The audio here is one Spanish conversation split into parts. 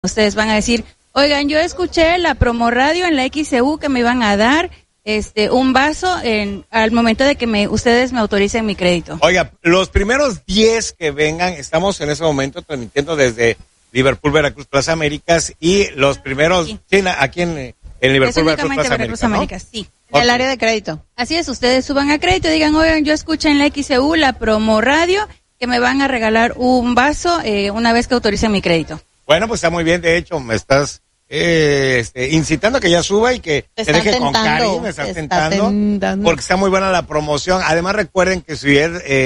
Ustedes van a decir, oigan, yo escuché la promo radio en la XEU que me iban a dar un vaso al momento de que ustedes me autoricen mi crédito. Oiga, los primeros 10 que vengan, estamos en ese momento transmitiendo desde Liverpool, Veracruz, Plaza Américas, y los primeros, aquí en Liverpool, Veracruz, Plaza Américas, ¿no? Sí. En el área de crédito. Así es, ustedes suban a crédito y digan, oigan, yo escuché en la XEU la promo radio que me van a regalar un vaso una vez que autoricen mi crédito. Bueno, pues está muy bien, de hecho, me estás incitando a que ya suba y que te deje con cariño, me estás tentando, porque está muy buena la promoción. Además, recuerden que si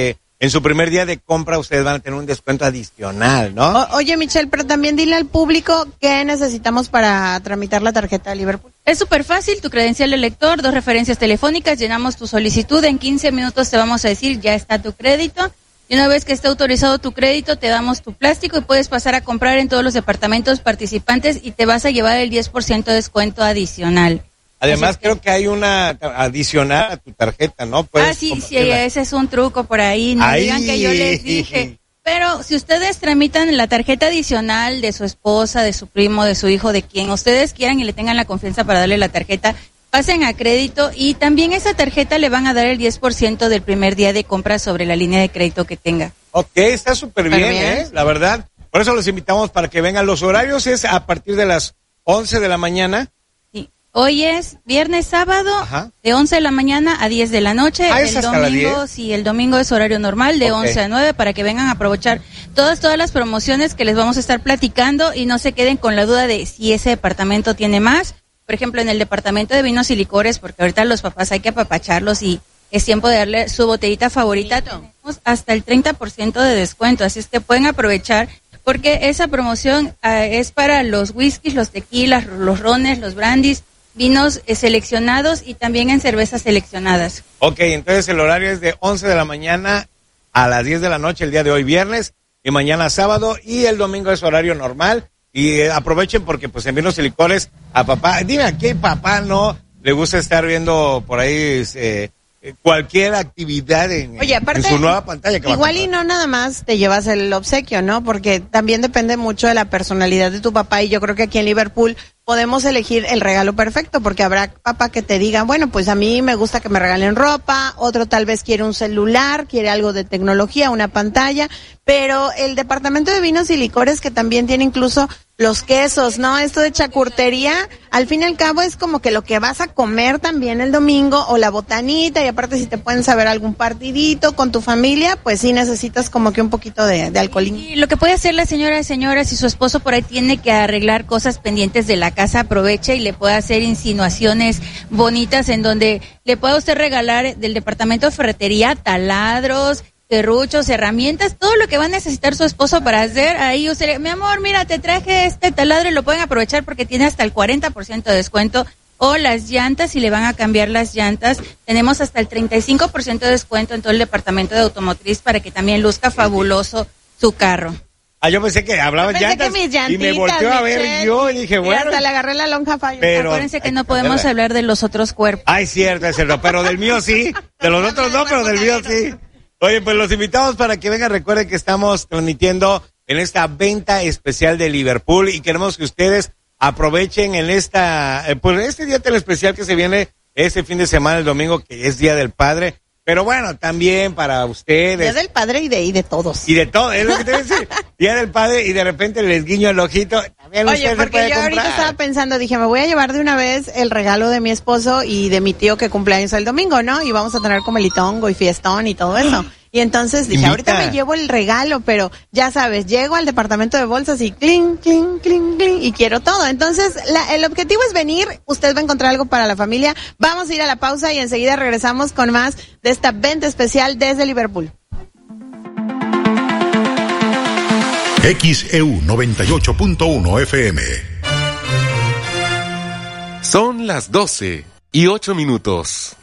en su primer día de compra ustedes van a tener un descuento adicional, ¿no? Oye, Michelle, pero también dile al público qué necesitamos para tramitar la tarjeta de Liverpool. Es súper fácil, tu credencial de lector, 2 referencias telefónicas, llenamos tu solicitud, en 15 minutos te vamos a decir, ya está tu crédito. Y una vez que esté autorizado tu crédito, te damos tu plástico y puedes pasar a comprar en todos los departamentos participantes y te vas a llevar el 10% de descuento adicional. Además, creo que hay una adicional a tu tarjeta, ¿no? Sí, ese es un truco por ahí. No digan que yo les dije. Pero si ustedes tramitan la tarjeta adicional de su esposa, de su primo, de su hijo, de quien ustedes quieran y le tengan la confianza para darle la tarjeta, pasen a crédito y también esa tarjeta le van a dar el 10% del primer día de compra sobre la línea de crédito que tenga. Ok, está súper bien, la verdad. Por eso los invitamos para que vengan. Los horarios es a partir de las 11 de la mañana. Sí, hoy es viernes, sábado, de 11 de la mañana a 10 de la noche. ¿Es hasta las 10? Sí, el domingo es horario normal de 11 a 9 para que vengan a aprovechar todas las promociones que les vamos a estar platicando y no se queden con la duda de si ese departamento tiene más. Por ejemplo, en el departamento de vinos y licores, porque ahorita los papás hay que apapacharlos y es tiempo de darle su botellita favorita. Tenemos hasta el 30% de descuento, así es que pueden aprovechar porque esa promoción es para los whiskies, los tequilas, los rones, los brandis, vinos seleccionados y también en cervezas seleccionadas. Ok, entonces el horario es de 11 de la mañana a las 10 de la noche el día de hoy viernes y mañana sábado y el domingo es horario normal. Y aprovechen porque pues en vinos y licores a papá, dime a qué papá no le gusta estar viendo por ahí cualquier actividad en su nueva pantalla. Que igual y no nada más te llevas el obsequio, ¿no? Porque también depende mucho de la personalidad de tu papá y yo creo que aquí en Liverpool podemos elegir el regalo perfecto porque habrá papá que te diga, bueno, pues a mí me gusta que me regalen ropa, otro tal vez quiere un celular, quiere algo de tecnología, una pantalla, pero el departamento de vinos y licores que también tiene incluso los quesos, ¿no? Esto de chacurtería, al fin y al cabo es como que lo que vas a comer también el domingo o la botanita y aparte si te pueden saber algún partidito con tu familia, pues sí necesitas como que un poquito de alcoholín. Y lo que puede hacer la señora, si su esposo por ahí tiene que arreglar cosas pendientes de la casa, aproveche y le puede hacer insinuaciones bonitas en donde le pueda usted regalar del departamento de ferretería taladros, serruchos, herramientas, todo lo que va a necesitar su esposo para hacer ahí. Usted, mi amor, mira, te traje este taladro y lo pueden aprovechar porque tiene hasta el 40% de descuento. O las llantas, si le van a cambiar las llantas, tenemos hasta el 35% de descuento en todo el departamento de automotriz para que también luzca fabuloso su carro. Yo pensé que hablaba llantas y me volteó a ver yo y dije, bueno. Hasta le agarré la lonja fallo. Pero acuérdense que no podemos hablar de los otros cuerpos. Es cierto, pero del mío sí. De los otros no, pero del mío sí. Oye, pues los invitamos para que vengan. Recuerden que estamos transmitiendo en esta venta especial de Liverpool y queremos que ustedes aprovechen en este día tan especial que se viene este fin de semana, el domingo, que es Día del Padre. Pero bueno, también para ustedes. Día del Padre y de todos. Y de todo, es lo que te voy a decir. Día del Padre y de repente les guiño el ojito. Oye, porque yo ahorita estaba pensando, dije, me voy a llevar de una vez el regalo de mi esposo y de mi tío que cumpleaños el domingo, ¿no? Y vamos a tener como elitongo y fiestón y todo eso. Y entonces dije, ahorita me llevo el regalo, pero ya sabes, llego al departamento de bolsas y clink, clink, clink, clink, y quiero todo. Entonces, el objetivo es venir, usted va a encontrar algo para la familia. Vamos a ir a la pausa y enseguida regresamos con más de esta venta especial desde Liverpool. XEU 98.1 FM. Son las 12:08.